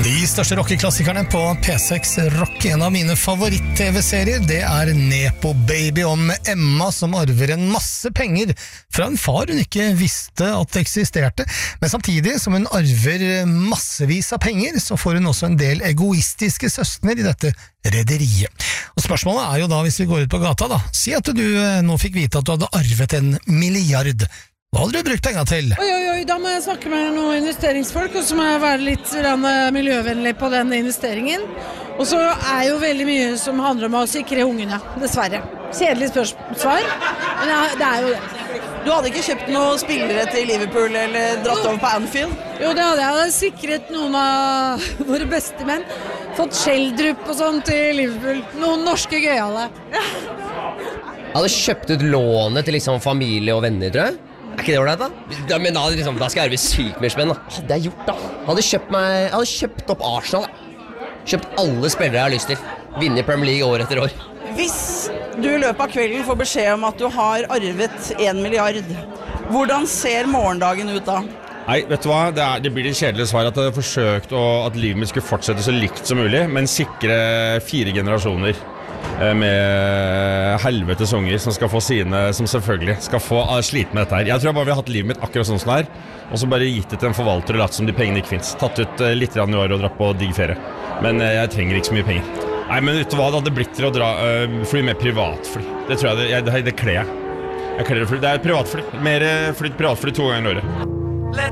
De største rockeklassikerne på P6 Rock. En av mine favoritt-tv-serier, det Nepo Baby, om Emma som arver en masse penger fra en far hun ikke visste at eksisterte. Men samtidig som hun arver massevis av penger, så får hun også en del egoistiske søsner i dette rederiet. Og spørsmålet jo da, hvis vi går ut på gata da, si at du nå fikk vite at du hadde arvet 1 milliard. Hva hadde du brukt penger til? Oi, da må jeg snakke med noen investeringsfolk, og så må jeg være litt miljøvennlig på den investeringen. Og så jo veldig mye som handler om å sikre ungene, dessverre. Kjedelig svar, men det jo det. Du hadde ikke kjøpt noen spillere til Liverpool eller dratt over på Anfield? Jo, det hadde jeg. Jeg hadde sikret noen av våre beste menn. Fått Sheldrup og sånn til Liverpool. Noen norske gøyale. Jeg hadde kjøpt ut lånet til liksom familie og venner, tror jeg. Ikke det ålreit, da? Men da skal jeg arve sykt mye spenn, da. Hadde jeg gjort, da? Jeg hadde kjøpt opp Arsenal, da. Kjøpt alle spillere jeg har lyst til. Vinne i Premier League år etter år. Hvis du i løpet av kvelden får beskjed om at du har arvet 1 milliard, hvordan ser morgendagen ut da? Nei, vet du hva? Det blir det kjedelige svar at jeg hadde forsøkt at livet mitt skulle fortsette så likt som mulig, men sikre 4 generasjoner med helvetes unger som skal få sine, som selvfølgelig skal få slite med dette her. Jeg tror jeg bare vil ha hatt livet mitt akkurat sånn som det og så bare gitt det til en forvalter og latt som de pengene ikke finnes. Tatt ut litt i år og dratt på digg ferie. Men jeg trenger ikke så mye penger. Nei, men vet du hva, det hadde blitt til å fly med privatfly. Det tror jeg, det kler jeg. Det privatfly. Mer privatfly 2 ganger i året.